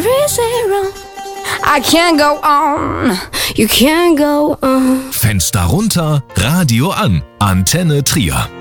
0. I can't go on, you can't go on. Fenster runter, Radio an. Antenne Trier.